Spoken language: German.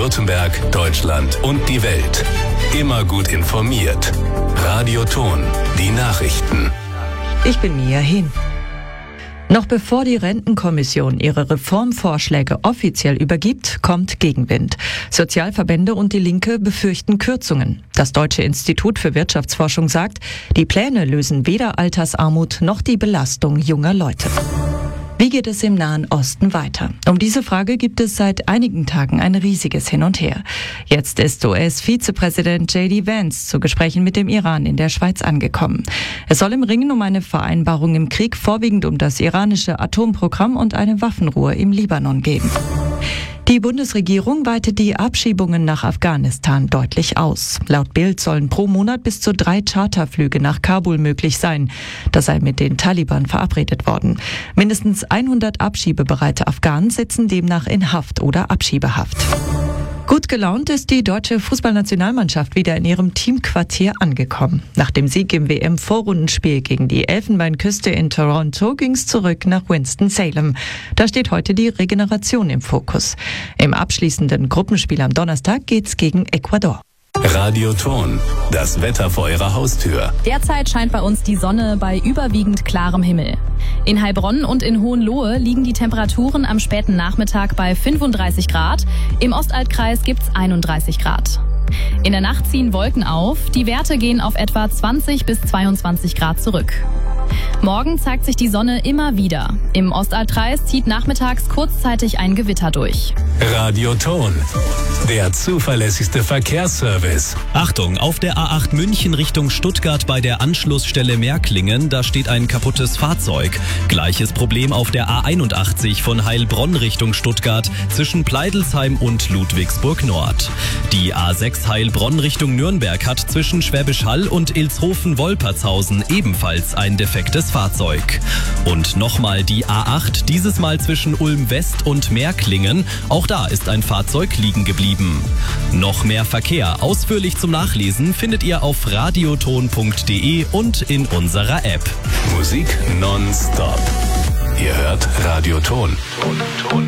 Baden-Württemberg, Deutschland und die Welt. Immer gut informiert. Radio Ton, die Nachrichten. Ich bin Mia Hin. Noch bevor die Rentenkommission ihre Reformvorschläge offiziell übergibt, kommt Gegenwind. Sozialverbände und die Linke befürchten Kürzungen. Das Deutsche Institut für Wirtschaftsforschung sagt, die Pläne lösen weder Altersarmut noch die Belastung junger Leute. Wie geht es im Nahen Osten weiter? Um diese Frage gibt es seit einigen Tagen ein riesiges Hin und Her. Jetzt ist US-Vizepräsident J.D. Vance zu Gesprächen mit dem Iran in der Schweiz angekommen. Es soll im Ringen um eine Vereinbarung im Krieg vorwiegend um das iranische Atomprogramm und eine Waffenruhe im Libanon gehen. Die Bundesregierung weitet die Abschiebungen nach Afghanistan deutlich aus. Laut Bild sollen pro Monat bis zu 3 Charterflüge nach Kabul möglich sein. Das sei mit den Taliban verabredet worden. Mindestens 100 abschiebebereite Afghanen sitzen demnach in Haft oder Abschiebehaft. Gut gelaunt ist die deutsche Fußballnationalmannschaft wieder in ihrem Teamquartier angekommen. Nach dem Sieg im WM-Vorrundenspiel gegen die Elfenbeinküste in Toronto ging es zurück nach Winston-Salem. Da steht heute die Regeneration im Fokus. Im abschließenden Gruppenspiel am Donnerstag geht's gegen Ecuador. Radio Ton, das Wetter vor Ihrer Haustür. Derzeit scheint bei uns die Sonne bei überwiegend klarem Himmel. In Heilbronn und in Hohenlohe liegen die Temperaturen am späten Nachmittag bei 35 Grad. Im Ostaltkreis gibt's 31 Grad. In der Nacht ziehen Wolken auf. Die Werte gehen auf etwa 20 bis 22 Grad zurück. Morgen zeigt sich die Sonne immer wieder. Im Ostaltkreis zieht nachmittags kurzzeitig ein Gewitter durch. Radio Ton, der zuverlässigste Verkehrsservice. Achtung, auf der A8 München Richtung Stuttgart bei der Anschlussstelle Märklingen, da steht ein kaputtes Fahrzeug. Gleiches Problem auf der A81 von Heilbronn Richtung Stuttgart zwischen Pleidelsheim und Ludwigsburg Nord. Die A6 Heilbronn Richtung Nürnberg hat zwischen Schwäbisch Hall und Ilshofen-Wolpertshausen ebenfalls ein defektes Fahrzeug. Und nochmal die A8, dieses Mal zwischen Ulm West und Märklingen. Auch da ist ein Fahrzeug liegen geblieben. Noch mehr Verkehr ausführlich zum Nachlesen findet ihr auf radioton.de und in unserer App. Musik nonstop. Ihr hört Radio Ton.